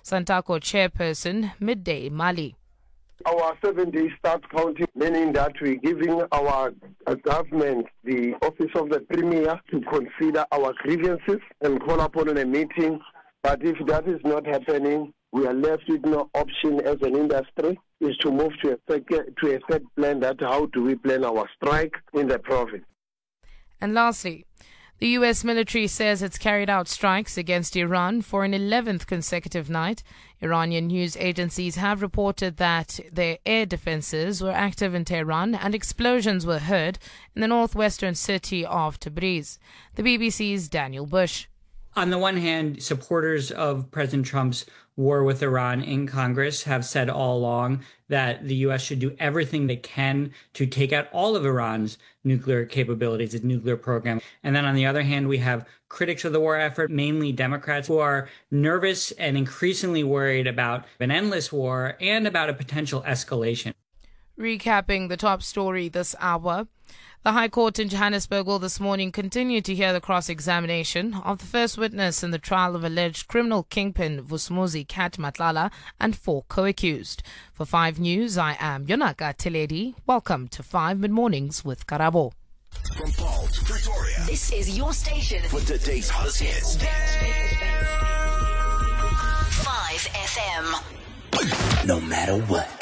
Santaco chairperson, Midday Mali. Our 7-day start counting, meaning that we're giving our government the office of the Premier to consider our grievances and call upon a meeting. But if that is not happening, we are left with no option as an industry, is to move to a third plan, that how do we plan our strike in the province. And lastly, the U.S. military says it's carried out strikes against Iran for an 11th consecutive night. Iranian news agencies have reported that their air defenses were active in Tehran and explosions were heard in the northwestern city of Tabriz. The BBC's Daniel Bush. On the one hand, supporters of President Trump's war with Iran in Congress have said all along that the U.S. should do everything they can to take out all of Iran's nuclear capabilities, its nuclear program. And then on the other hand, we have critics of the war effort, mainly Democrats, who are nervous and increasingly worried about an endless war and about a potential escalation. Recapping the top story this hour, the High Court in Johannesburg will this morning continue to hear the cross-examination of the first witness in the trial of alleged criminal kingpin Vusumuzi Cat Matlala and 4 co-accused. For 5 News, I am Yonaka Teledi. Welcome to 5 Mid-Mornings with Karabo. From Paul to Pretoria, this is your station for today's hottest hits. 5 FM. No matter what.